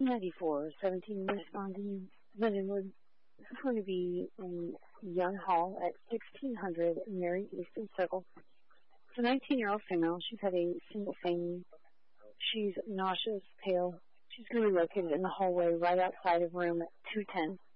94, 17 West London, Lindenwood. This is going to be in Young Hall at 1600 Mary Easton Circle. It's a 19-year-old female. She's had a single family. She's nauseous, pale. She's going to be located in the hallway right outside of room 210.